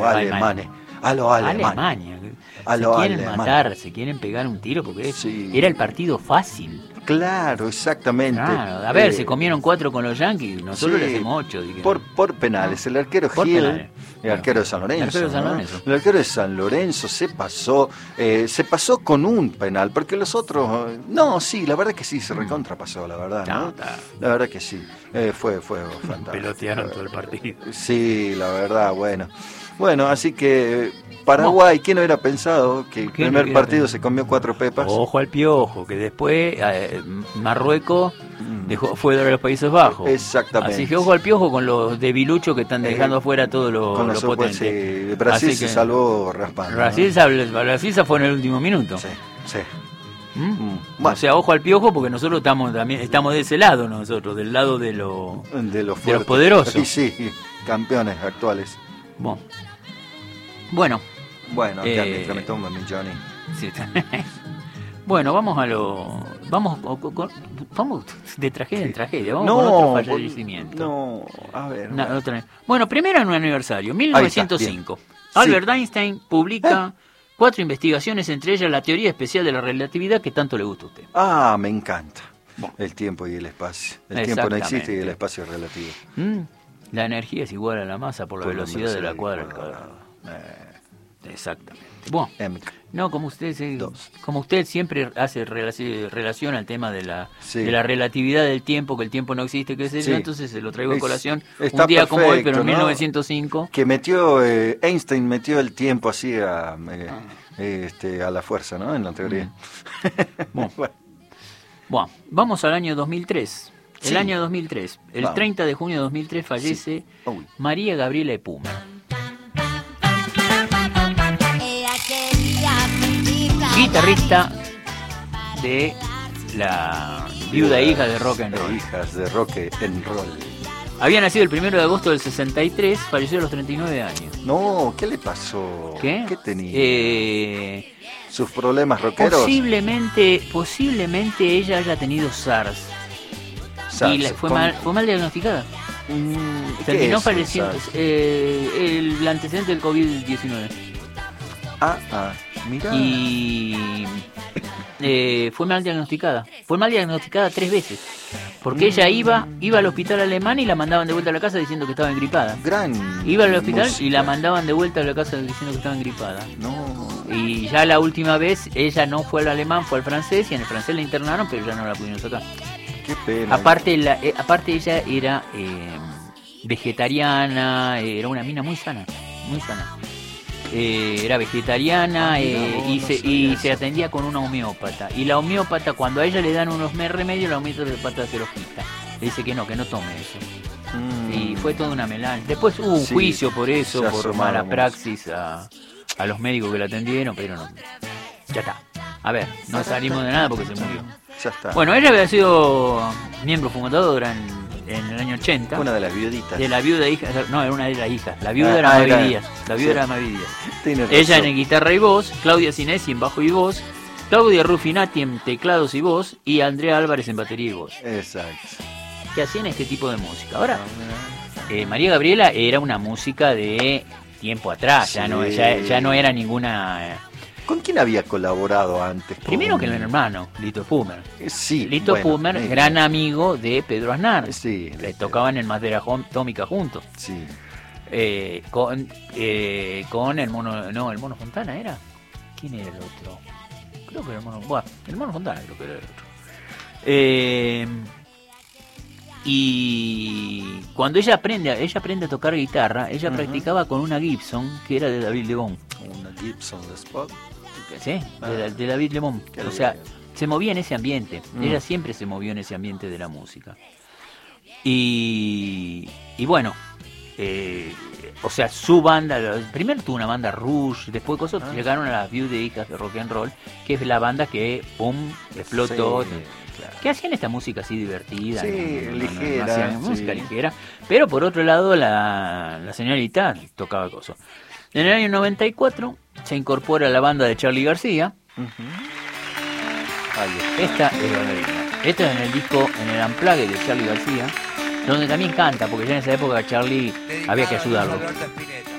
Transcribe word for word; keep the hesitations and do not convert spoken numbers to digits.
los alemanes. A los alemanes. Alemania. A se los quieren alemanes. matar, se quieren pegar un tiro porque Sí. era el partido fácil. Claro, exactamente. Claro, a ver, Eh, se comieron cuatro con los Yankees, nosotros sí, le hacemos ocho. Dije. Por, por penales, el arquero Por Gil, penales. el Bueno, arquero de San Lorenzo. el arquero de San ¿no? Lorenzo. El arquero de San Lorenzo se pasó, eh, se pasó con un penal, porque los otros, eh, no, sí, la verdad que sí, se recontrapasó, la verdad, ¿no? No, ta. La verdad que sí, eh, fue, fue fantástico. Pelotearon todo el partido. Sí, la verdad, bueno. Bueno, así que Paraguay, ¿quién hubiera pensado que el ¿Quién primer hubiera partido pensado? se comió cuatro pepas? Ojo al piojo, que después eh, Marruecos dejó fuera de los Países Bajos. Exactamente. Así que ojo al piojo con los debiluchos que están dejando Eh, afuera todos los Con lo los potentes. sí, Brasil Así se que- salvó raspando. ¿no? Brasil, sal- Brasil se fue en el último minuto. Sí, sí. ¿Mm? Mm, bueno. O sea, ojo al piojo porque nosotros estamos también estamos de ese lado nosotros, del lado de los De los, de los fuertes. poderosos. Y sí, campeones actuales. Bueno, bueno, Bueno, Eh, ya mientras me tomo mi Johnny. sí, está. Bueno, vamos a lo vamos o- o- con- vamos de tragedia en tragedia, vamos con otro por- fallecimiento. no, a ver. Una- bueno. otra- Bueno, primero en un aniversario, mil novecientos cinco. Albert Einstein publica cuatro investigaciones, entre ellas la teoría especial de la relatividad que tanto le gusta a usted. Ah, me encanta. Bueno. El tiempo y el espacio. El tiempo no existe y el Exactamente. espacio es relativo. ¿Mm? La energía es igual a la masa por la Por la velocidad de la velocidad cuadra al al cuadrado. Eh, Exactamente. Bueno, M. no, como usted se- Dos. como usted siempre hace relaci- relación al tema de la Sí. de la relatividad del tiempo, que el tiempo no existe, qué sé Sí. yo, entonces se lo traigo a Es- colación está un día como hoy, pero perfecto, en ¿no? mil novecientos cinco. Que metió, eh, Einstein metió el tiempo así a, eh, Ah. este, a la fuerza, ¿no? En la teoría. Mm. Bueno. Bueno, Bueno, vamos al año dos mil tres. El Sí. año dos mil tres. El Vamos. treinta de junio de dos mil tres fallece Uy. María Gabriela Epumer. Guitarrista de la viuda e hija de rock and roll. Hijas de rock and roll. Había nacido el primero de agosto del sesenta y tres, falleció a los treinta y nueve años. No, ¿qué le pasó? ¿Qué? ¿Qué tenía? Eh, ¿Sus problemas rockeros? posiblemente, posiblemente ella haya tenido SARS. SARS, y la- fue, con- mal, fue mal diagnosticada. Mm, ¿qué Terminó es falleciendo. SARS? eh, el antecedente del COVID diecinueve. Ah, ah, mira. Y eh, fue mal diagnosticada. Fue mal diagnosticada tres veces. Porque ella iba iba al hospital alemán y la mandaban de vuelta a la casa diciendo que estaba engripada. Gran. Iba al hospital música. y la mandaban de vuelta a la casa diciendo que estaba engripada. No. Y ya la última vez ella no fue al alemán, fue al francés y en el francés la internaron, pero ya no la pudieron sacar. Qué pena. Aparte, la, eh, aparte ella era eh, vegetariana, eh, era una mina muy sana, muy sana. Eh, era vegetariana Ah, mirá eh, vos, y, no se, sabía y eso. se atendía con una homeópata. Y la homeópata, cuando a ella le dan unos me- remedios, la homeópata se los quita. Le dice que no, que no tome eso. Mm. Y fue toda una melange. Después hubo un Sí, juicio por eso, se por asomaron mala mucho. praxis a, a los médicos que la atendieron, pero no. Ya está. A ver, no salimos de nada porque se murió. Ya está. Bueno, ella había sido miembro fundadora en, en el año ochenta. Una de las viuditas. De la viuda hija, no, era una de las hijas. La viuda Ah, era ah, Mavi era- Díaz. La viuda sí. era Mavi Díaz. Tiene Ella razón. en guitarra y voz, Claudia Sinesi en bajo y voz, Claudia Ruffinati en teclados y voz y Andrea Álvarez en batería y voz. Exacto. Que hacían este tipo de música. Ahora, eh, María Gabriela era una música de tiempo atrás, ya, Sí. no, ya, ya no era ninguna... eh, ¿Con quién había colaborado antes? Con- Primero que el hermano, Lito Pumer. Eh, Sí. Lito bueno, Pumer, eh, gran amigo de Pedro Aznar. Sí. Le tocaban en Madera Atómica juntos. Sí. Eh, con, eh, con el mono, no, el mono Fontana era. ¿Quién era el otro? Creo que era el mono, bueno, el mono Fontana creo que era el otro. Eh, y cuando ella aprende, ella aprende a tocar guitarra, ella Ujú. practicaba con una Gibson que era de David Lebón. Una Gibson Les Paul. ¿Sí? De, de David Lebón. Qué O sea, bien. se movía en ese ambiente. Mm. Ella siempre se movió en ese ambiente de la música. Y, y bueno, eh, o sea, su banda, primero tuvo una banda Rush, después cosas, Ah. llegaron a las Viudas e Hijas de Rock and Roll, que es la banda que, pum, explotó. Sí, claro. Que hacían esta música así divertida, Sí, no- no- no- no ligera, hacían sí. música ligera. Pero por otro lado, la, la señorita tocaba cosas. En el año noventa y cuatro se incorpora a la banda de Charly García. Ujú. Ahí está. Esta es bailarina. Esta es en el disco, en el Unplugged de Charly García, donde también canta, porque ya en esa época Charly había que ayudarlo.